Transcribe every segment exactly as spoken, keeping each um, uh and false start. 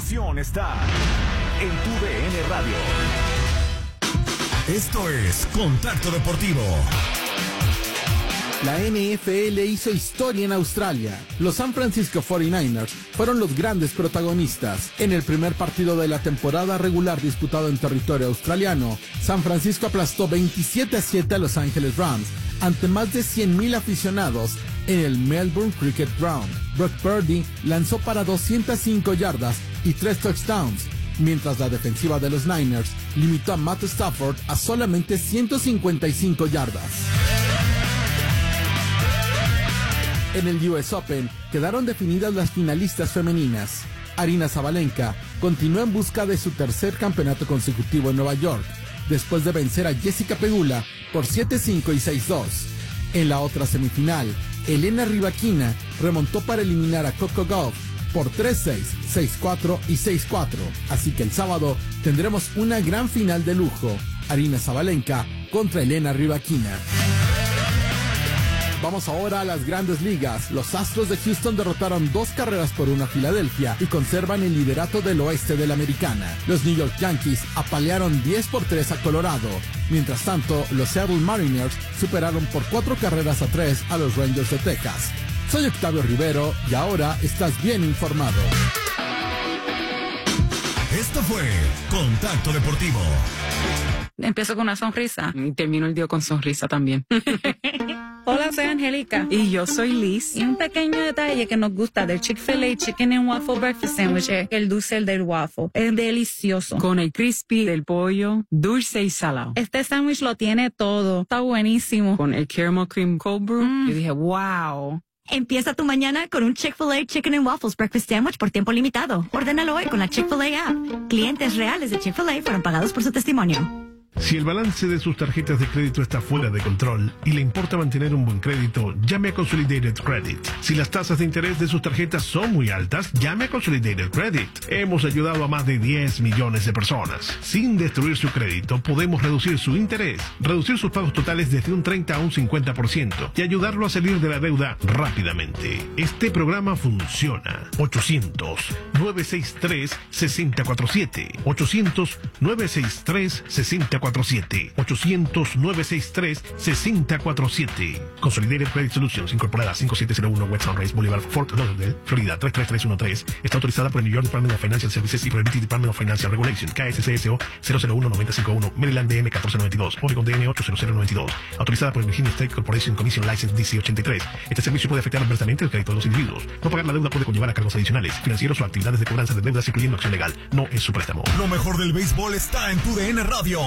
emoción está en tu D N Radio. Esto es Contacto Deportivo. La N F L hizo historia en Australia. Los San Francisco cuarenta y nueve ers fueron los grandes protagonistas. En el primer partido de la temporada regular disputado en territorio australiano, San Francisco aplastó veintisiete a siete a Los Ángeles Rams ante más de cien mil aficionados en el Melbourne Cricket Ground. Brock Purdy lanzó para doscientas cinco yardas y tres touchdowns, mientras la defensiva de los Niners limitó a Matt Stafford a solamente ciento cincuenta y cinco yardas. En el U S Open quedaron definidas las finalistas femeninas. Aryna Sabalenka continúa en busca de su tercer campeonato consecutivo en Nueva York, después de vencer a Jessica Pegula por siete cinco y seis dos. En la otra semifinal, Elena Rybakina remontó para eliminar a Coco Gauff por tres seis, seis cuatro y seis cuatro. Así que el sábado tendremos una gran final de lujo. Aryna Sabalenka contra Elena Rybakina. Vamos ahora a las grandes ligas. Los Astros de Houston derrotaron dos carreras por una a Filadelfia y conservan el liderato del oeste de la Americana. Los New York Yankees apalearon diez por tres a Colorado. Mientras tanto, los Seattle Mariners superaron por cuatro carreras a tres a los Rangers de Texas. Soy Octavio Rivero y ahora estás bien informado. Esto fue Contacto Deportivo. Empiezo con una sonrisa y termino el día con sonrisa también. Hola, soy Angélica. Y yo soy Liz. Y un pequeño detalle que nos gusta del Chick-fil-A Chicken and Waffle Breakfast Sandwich es el dulce del waffle. Es delicioso. Con el crispy del pollo, dulce y salado. Este sándwich lo tiene todo. Está buenísimo. Con el caramel cream cold brew, mm. yo dije, wow. Empieza tu mañana con un Chick-fil-A Chicken and Waffles Breakfast Sandwich por tiempo limitado. Ordénalo hoy con la Chick-fil-A app. Clientes reales de Chick-fil-A fueron pagados por su testimonio. Si el balance de sus tarjetas de crédito está fuera de control y le importa mantener un buen crédito, llame a Consolidated Credit. Si las tasas de interés de sus tarjetas son muy altas, llame a Consolidated Credit. Hemos ayudado a más de diez millones de personas. Sin destruir su crédito, podemos reducir su interés, reducir sus pagos totales desde un treinta a un cincuenta por ciento y ayudarlo a salir de la deuda rápidamente. Este programa funciona. ochocientos, nueve seis tres, seis cero cuatro siete. ochocientos, nueve seis tres, seis cero cuatro siete. ochocientos, nueve seis tres, seis cero cuatro siete. Consolidated Credit Solutions, incorporada cinco siete cero uno West Sunrise Boulevard, Fort Lauderdale, Florida tres tres tres uno tres. Está autorizada por el New York Department of Financial Services y por el B T Department of Financial Regulation, K S C S O cero cero uno nueve cinco uno, Maryland D M uno cuatro nueve dos, Oregon D M ocho cero cero nueve dos. Autorizada por el Virginia State Corporation Commission License D C ochenta y tres. Este servicio puede afectar adversamente el crédito de los individuos. No pagar la deuda puede conllevar a cargos adicionales, financieros o actividades de cobranza de deudas, incluyendo acción legal. No es su préstamo. Lo mejor del béisbol está en tu D N Radio.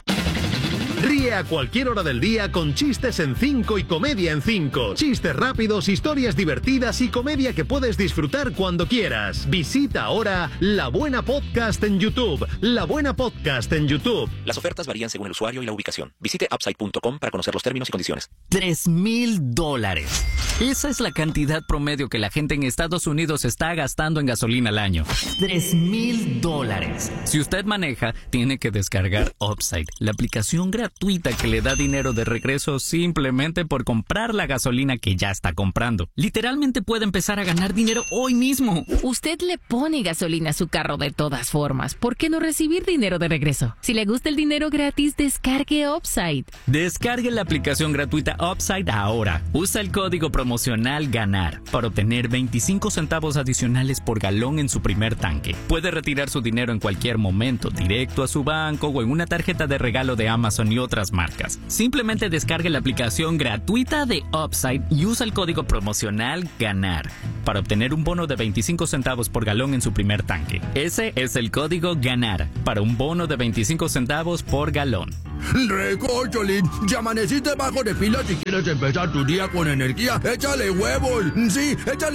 Ríe a cualquier hora del día con chistes en cinco y comedia en cinco. Chistes rápidos, historias divertidas y comedia que puedes disfrutar cuando quieras. Visita ahora La Buena Podcast en YouTube. La Buena Podcast en YouTube. Las ofertas varían según el usuario y la ubicación. Visite upside punto com para conocer los términos y condiciones. Tres mil dólares. Esa es la cantidad promedio que la gente en Estados Unidos está gastando en gasolina al año. Tres mil dólares. Si usted maneja, tiene que descargar Upside, la aplicación gratuita que le da dinero de regreso simplemente por comprar la gasolina que ya está comprando. Literalmente puede empezar a ganar dinero hoy mismo. Usted le pone gasolina a su carro de todas formas. ¿Por qué no recibir dinero de regreso? Si le gusta el dinero gratis, descargue Upside. Descargue la aplicación gratuita Upside ahora. Usa el código promocional GANAR para obtener veinticinco centavos adicionales por galón en su primer tanque. Puede retirar su dinero en cualquier momento, directo a su banco o en una tarjeta de regalo de Amazon y otras marcas. Simplemente descargue la aplicación gratuita de Upside y usa el código promocional GANAR para obtener un bono de veinticinco centavos por galón en su primer tanque. Ese es el código GANAR para un bono de veinticinco centavos por galón. Recócholín, ya amaneciste bajo de pila si quieres empezar tu día con energía. Échale huevos. Sí, échale